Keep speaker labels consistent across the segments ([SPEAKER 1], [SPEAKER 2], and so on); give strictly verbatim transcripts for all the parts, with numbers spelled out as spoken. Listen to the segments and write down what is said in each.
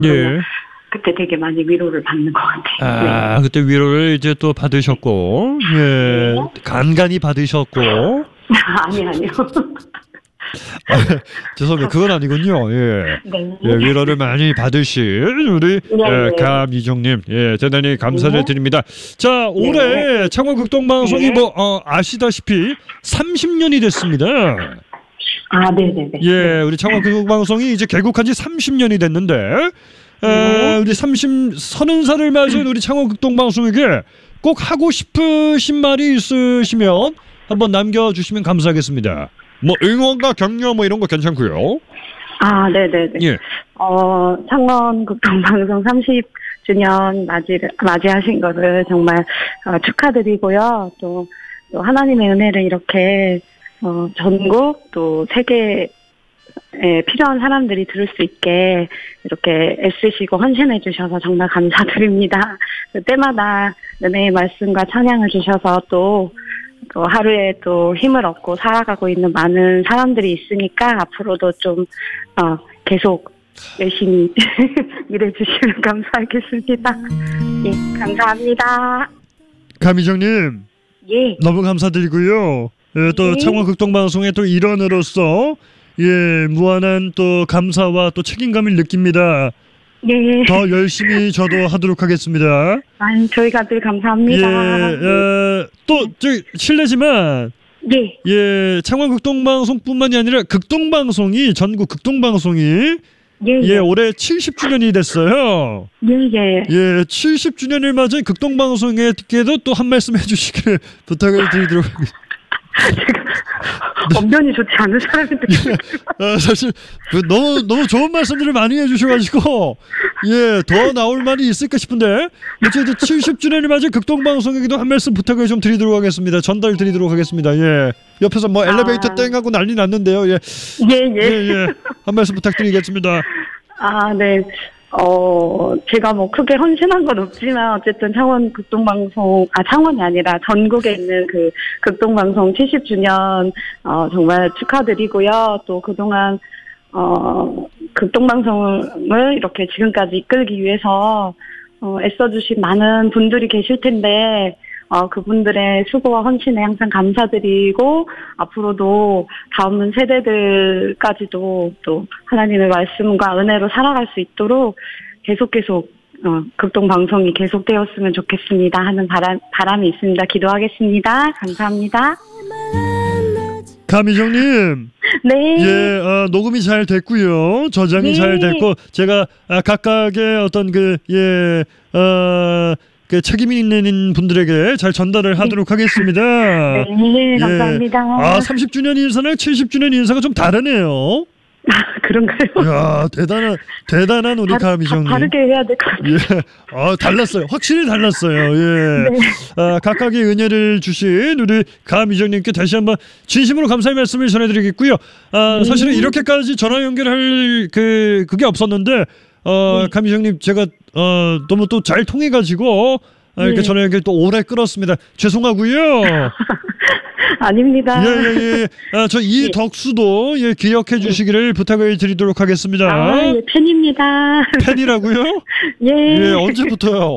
[SPEAKER 1] 예.
[SPEAKER 2] 그때 되게 많이 위로를 받는 것 같아요.
[SPEAKER 1] 아,
[SPEAKER 2] 네.
[SPEAKER 1] 그때 위로를 이제 또 받으셨고, 예, 네. 간간히 받으셨고.
[SPEAKER 2] 아니, 아니요.
[SPEAKER 1] 아, 죄송합니다. 그건 아니군요. 예.
[SPEAKER 2] 네.
[SPEAKER 1] 예, 위로를 많이 받으신 우리
[SPEAKER 2] 네,
[SPEAKER 1] 예,
[SPEAKER 2] 네.
[SPEAKER 1] 감이정님, 예, 대단히 감사를
[SPEAKER 2] 네.
[SPEAKER 1] 드립니다. 자, 올해
[SPEAKER 2] 네.
[SPEAKER 1] 창원극동방송이
[SPEAKER 2] 네.
[SPEAKER 1] 뭐 어, 아시다시피 삼십 년이 됐습니다.
[SPEAKER 2] 아, 네네네.
[SPEAKER 1] 예, 우리 창원극동방송이 이제 개국한 지 삼십 년이 됐는데, 에,
[SPEAKER 2] 네.
[SPEAKER 1] 우리 삼십, 서른 살을 맞은 우리 창원극동방송에게 꼭 하고 싶으신 말이 있으시면 한번 남겨주시면 감사하겠습니다. 뭐 응원과 격려 뭐 이런 거 괜찮고요.
[SPEAKER 2] 아, 네네네.
[SPEAKER 1] 예.
[SPEAKER 2] 어, 창원극동방송 삼십 주년 맞이, 맞이하신 것을 정말 어, 축하드리고요. 또, 또 하나님의 은혜를 이렇게 어, 전국 또 세계에 필요한 사람들이 들을 수 있게 이렇게 애쓰시고 헌신해 주셔서 정말 감사드립니다. 때마다 은혜의 말씀과 찬양을 주셔서 또 또 하루에 또 힘을 얻고 살아가고 있는 많은 사람들이 있으니까 앞으로도 좀 어, 계속 열심히 일해 주시면 감사하겠습니다. 예, 감사합니다.
[SPEAKER 1] 감이정님,
[SPEAKER 2] 예.
[SPEAKER 1] 너무 감사드리고요. 예, 또
[SPEAKER 2] 네.
[SPEAKER 1] 창원극동방송의 또 일원으로서 예, 무한한 또 감사와 또 책임감을 느낍니다.
[SPEAKER 2] 예.
[SPEAKER 1] 더 열심히 저도 하도록 하겠습니다.
[SPEAKER 2] 아니, 저희가 늘 감사합니다.
[SPEAKER 1] 예, 어, 또, 저, 실례지만,
[SPEAKER 2] 예.
[SPEAKER 1] 예, 창원극동방송뿐만이 아니라 극동방송이, 전국 극동방송이,
[SPEAKER 2] 예,
[SPEAKER 1] 예,
[SPEAKER 2] 예.
[SPEAKER 1] 올해 칠십 주년이 됐어요.
[SPEAKER 2] 예, 예.
[SPEAKER 1] 예, 칠십 주년을 맞은 극동방송에게도 또 한 말씀 해주시기를 부탁을 드리도록 하겠습니다.
[SPEAKER 2] 제가 언변이 좋지 않은 사람인데.
[SPEAKER 1] 아, 사실 그 너무 너무 좋은 말씀들을 많이 해주셔가지고 예, 더 나올 말이 있을까 싶은데 어쨌든 칠십 주년을 맞은 극동방송에게도 한 말씀 부탁을 좀 드리도록 하겠습니다. 전달 드리도록 하겠습니다. 예, 옆에서 뭐 엘리베이터
[SPEAKER 2] 아.
[SPEAKER 1] 땡하고 난리 났는데요. 예,
[SPEAKER 2] 예, 예.
[SPEAKER 1] 예, 예. 한 말씀 부탁드리겠습니다.
[SPEAKER 2] 아, 네. 어, 제가 뭐 크게 헌신한 건 없지만 어쨌든 창원 극동방송, 아, 창원이 아니라 전국에 있는 그 극동방송 칠십 주년, 어, 정말 축하드리고요. 또 그동안, 어, 극동방송을 이렇게 지금까지 이끌기 위해서, 어, 애써주신 많은 분들이 계실 텐데, 어, 그분들의 수고와 헌신에 항상 감사드리고, 앞으로도 다음 세대들까지도 또 하나님의 말씀과 은혜로 살아갈 수 있도록 계속 계속, 어, 극동방송이 계속되었으면 좋겠습니다 하는 바람, 바람이 있습니다. 기도하겠습니다. 감사합니다.
[SPEAKER 1] 감이정님,
[SPEAKER 2] 네.
[SPEAKER 1] 예, 어, 녹음이 잘 됐고요. 저장이
[SPEAKER 2] 네.
[SPEAKER 1] 잘 됐고 제가 아, 각각의 어떤 그 예, 어, 그 책임 있는 분들에게 잘 전달을 하도록 하겠습니다.
[SPEAKER 2] 네, 감사합니다.
[SPEAKER 1] 예. 아, 삼십 주년 인사랑 칠십 주년 인사가 좀 다르네요.
[SPEAKER 2] 아, 그런가요?
[SPEAKER 1] 이야, 대단한 대단한 우리 감이정님.
[SPEAKER 2] 다르게 해야 될 것 같아요.
[SPEAKER 1] 예, 아, 달랐어요. 확실히 달랐어요. 예,
[SPEAKER 2] 네.
[SPEAKER 1] 아, 각각의 은혜를 주신 우리 감이정님께 다시 한번 진심으로 감사의 말씀을 전해드리겠고요. 아,
[SPEAKER 2] 네.
[SPEAKER 1] 사실은 이렇게까지 전화 연결할 그 그게 없었는데, 어,
[SPEAKER 2] 네.
[SPEAKER 1] 감이정님 제가 어 너무 또 잘 통해가지고 아, 이렇게
[SPEAKER 2] 네.
[SPEAKER 1] 전화 연결 또 오래 끌었습니다. 죄송하고요.
[SPEAKER 2] 아닙니다.
[SPEAKER 1] 예예예. 아, 저 이덕수도 예, 기억해 주시기를 부탁을 드리도록 하겠습니다.
[SPEAKER 2] 아, 예, 팬입니다.
[SPEAKER 1] 팬이라고요?
[SPEAKER 2] 예.
[SPEAKER 1] 예, 언제부터요?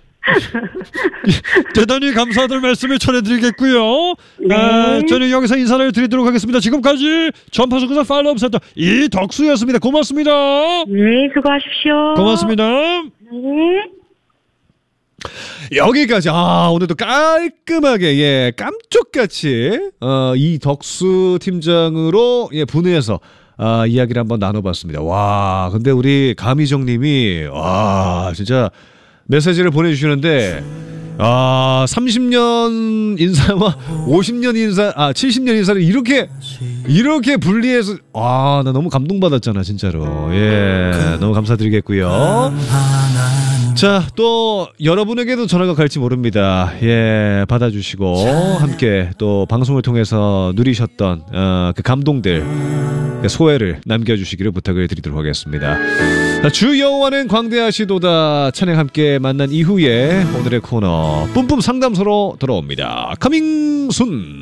[SPEAKER 1] 대단히 감사하다는 말씀을 전해드리겠고요.
[SPEAKER 2] 네.
[SPEAKER 1] 아, 저는 여기서 인사를 드리도록 하겠습니다. 지금까지 전파수구사 팔로업 센터 이덕수였습니다. 고맙습니다.
[SPEAKER 2] 네, 수고하십시오.
[SPEAKER 1] 고맙습니다.
[SPEAKER 2] 네.
[SPEAKER 3] 여기까지. 아, 오늘도 깔끔하게, 예, 깜짝같이, 어, 이덕수 팀장으로, 예, 분해해서, 아, 이야기를 한번 나눠봤습니다. 와, 근데 우리 감희정 님이, 와, 진짜 메시지를 보내주시는데, 아, 삼십 년 인사와 오십 년 인사, 아, 칠십 년 인사를 이렇게, 이렇게 분리해서, 아, 나 너무 감동받았잖아, 진짜로. 예, 너무 감사드리겠고요. 자, 또 여러분에게도 전화가 갈지 모릅니다. 예, 받아주시고 함께 또 방송을 통해서 누리셨던 어, 그 감동들, 그 소회를 남겨주시기를 부탁을 드리도록 하겠습니다. 자, 주 여호와는 광대하시도다 찬양 함께 만난 이후에 오늘의 코너 뿜뿜 상담소로 돌아옵니다. 커밍순.